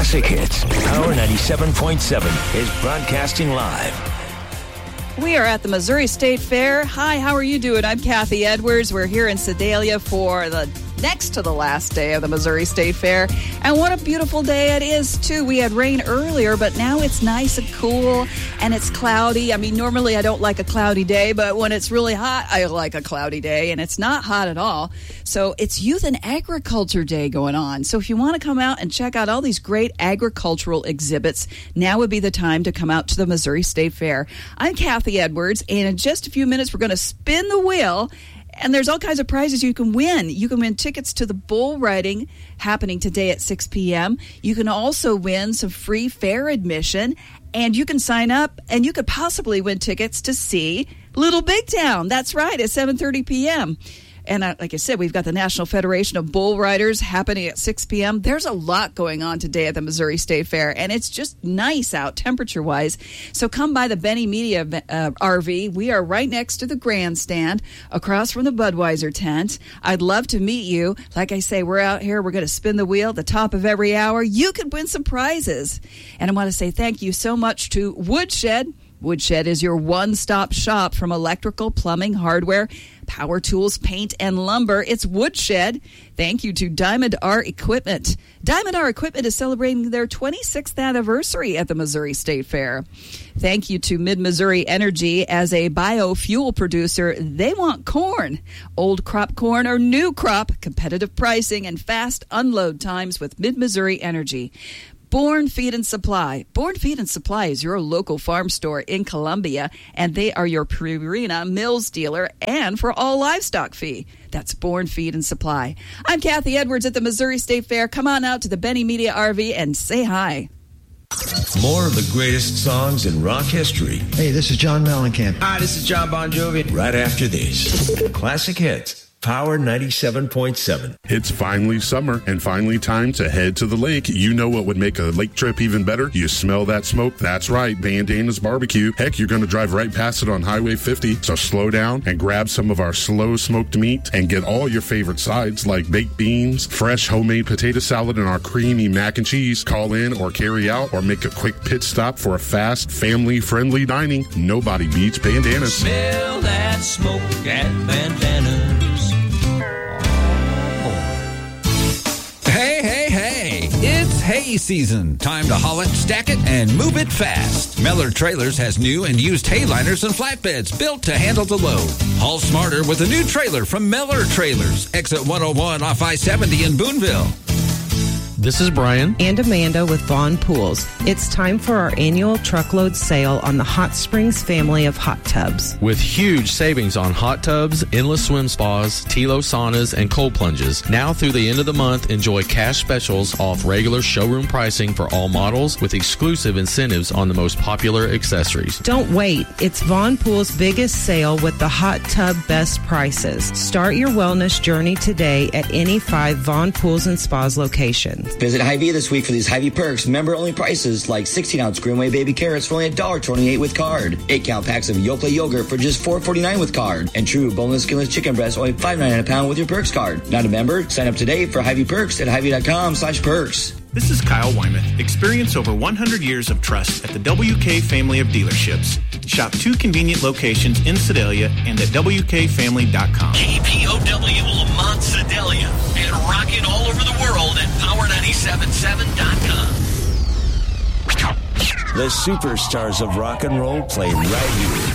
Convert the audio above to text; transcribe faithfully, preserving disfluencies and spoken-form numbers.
Classic Hits. Power ninety-seven point seven is broadcasting live. We are at the Missouri State Fair. Hi, how are you doing? I'm Kathy Edwards. We're here in Sedalia for the next to the last day of the Missouri State Fair. And what a beautiful day it is, too. We had rain earlier, but now it's nice and cool, and it's cloudy. I mean, normally I don't like a cloudy day, but when it's really hot, I like a cloudy day, and it's not hot at all. So it's Youth and Agriculture Day going on. So if you want to come out and check out all these great agricultural exhibits, now would be the time to come out to the Missouri State Fair. I'm Kathy Edwards, and in just a few minutes, we're going to spin the wheel. And there's all kinds of prizes you can win. You can win tickets to the bull riding happening today at six p.m. You can also win some free fair admission. And you can sign up, and you could possibly win tickets to see Little Big Town. That's right, at seven thirty p.m. And uh, like I said, we've got the National Federation of Bull Riders happening at six p.m. There's a lot going on today at the Missouri State Fair, and it's just nice out temperature-wise. So come by the Benny Media uh, R V. We are right next to the grandstand, across from the Budweiser tent. I'd love to meet you. Like I say, we're out here. We're going to spin the wheel at the top of every hour. You could win some prizes. And I want to say thank you so much to Woodshed. Woodshed is your one-stop shop from electrical, plumbing, hardware, power tools, paint, and lumber. It's Woodshed. Thank you to Diamond R Equipment. Diamond R Equipment is celebrating their twenty-sixth anniversary at the Missouri State Fair. Thank you to Mid-Missouri Energy. As a biofuel producer, they want corn. Old crop corn or new crop, competitive pricing, and fast unload times with Mid-Missouri Energy. Born Feed and Supply. Born Feed and Supply is your local farm store in Columbia, and they are your Purina Mills dealer and for all livestock fee. That's Born Feed and Supply. I'm Kathy Edwards at the Missouri State Fair. Come on out to the Benny Media R V and say hi. More of the greatest songs in rock history. Hey, this is John Mellencamp. Hi, this is John Bon Jovi. Right after these. Classic Hits. Power ninety-seven point seven. It's finally summer and finally time to head to the lake. You know what would make a lake trip even better? You smell that smoke? That's right, Bandana's Barbecue. Heck, you're going to drive right past it on Highway fifty. So slow down and grab some of our slow smoked meat and get all your favorite sides like baked beans, fresh homemade potato salad, and our creamy mac and cheese. Call in or carry out or make a quick pit stop for a fast, family-friendly dining. Nobody beats Bandana's. Smell that smoke at Bandana's. Hey, hey, hey, it's hay season. Time to haul it, stack it, and move it fast. Meller Trailers has new and used hay liners and flatbeds built to handle the load. Haul smarter with a new trailer from Meller Trailers. Exit one oh one off I seventy in Boonville. This is Brian and Amanda with Vaughn Pools. It's time for our annual truckload sale on the Hot Springs family of hot tubs. With huge savings on hot tubs, endless swim spas, Tilo saunas, and cold plunges. Now through the end of the month, enjoy cash specials off regular showroom pricing for all models with exclusive incentives on the most popular accessories. Don't wait. It's Vaughn Pools' biggest sale with the hot tub best prices. Start your wellness journey today at any five Vaughn Pools and Spas locations. Visit Hy-Vee this week for these Hy-Vee perks. Member-only prices like sixteen ounce Greenway baby carrots for only one dollar and twenty-eight cents with card. eight count packs of Yoplait yogurt for just four dollars and forty-nine cents with card. And true boneless skinless chicken breast only five dollars and ninety-nine cents a pound with your perks card. Not a member? Sign up today for Hy-Vee perks at Hy-Vee.com slash perks. This is Kyle Wyman. Experience over one hundred years of trust at the W K family of dealerships. Shop two convenient locations in Sedalia and at W K family dot com. K P O W Lamont Sedalia and rocking all over the world at power nine seven seven dot com. The superstars of rock and roll play right here.